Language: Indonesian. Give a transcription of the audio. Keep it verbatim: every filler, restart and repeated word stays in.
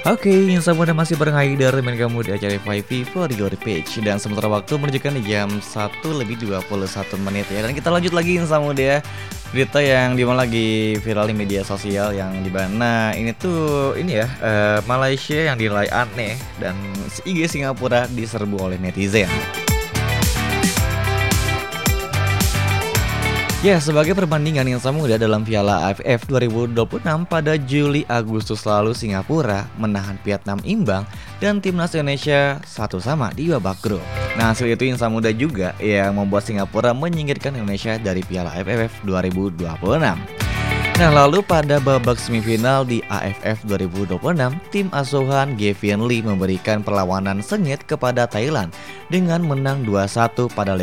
Oke, Insa Muda masih bareng Haidar main kamu di acara lima V for Your Page. Dan sementara waktu menunjukkan di jam satu lebih dua puluh satu menit ya. Dan kita lanjut lagi Insa Muda ya. Berita yang dimana lagi viral di media sosial yang dimana ini tuh ini ya eh, Malaysia yang dinilai aneh dan I G Singapura diserbu oleh netizen. Ya, sebagai perbandingan yang sama muda dalam Piala A F F dua ribu dua puluh enam pada Juli Agustus lalu Singapura menahan Vietnam imbang dan timnas Indonesia satu sama di babak grup. Nah, hasil itu Insa Muda juga yang membuat Singapura menyingkirkan Indonesia dari Piala A F F dua ribu dua puluh enam. Nah, lalu pada babak semifinal di A F F dua ribu dua puluh enam, tim asuhan Gavin Lee memberikan perlawanan sengit kepada Thailand dengan menang dua satu pada